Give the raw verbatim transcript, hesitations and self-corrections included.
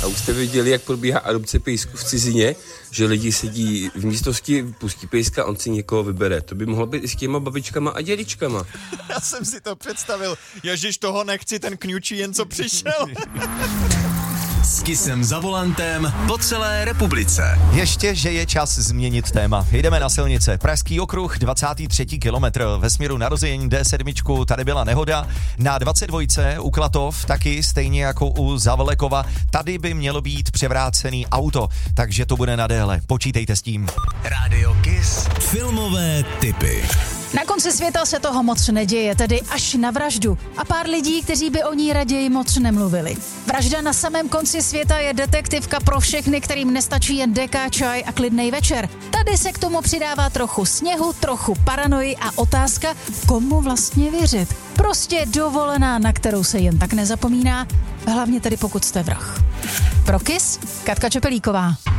už jste viděli, jak probíhá adopce pejsku v cizině, že lidi sedí v místnosti, pustí pejska, on si někoho vybere. To by mohlo být i s těma babičkama a dědičkama. Já jsem si to představil. Ježiš, toho nechci, ten kňučí jen co přišel. S Kissem za volantem po celé republice. Ještě, že je čas změnit téma. Jdeme na silnice. Pražský okruh, dvacátý třetí kilometr. Ve směru narození D sedm, tady byla nehoda. Na dvacet dva u Klatov, taky stejně jako u Zavlekova, tady by mělo být převrácený auto, takže to bude na déle. Počítejte s tím. Rádio Kiss. Filmové tipy. Na konci světa se toho moc neděje, tedy až na vraždu. A pár lidí, kteří by o ní raději moc nemluvili. Vražda na samém konci světa je detektivka pro všechny, kterým nestačí jen deka, čaj a klidnej večer. Tady se k tomu přidává trochu sněhu, trochu paranoji a otázka, komu vlastně věřit. Prostě dovolená, na kterou se jen tak nezapomíná, hlavně tedy pokud jste vrah. Pro Kiss, Katka Čepelíková.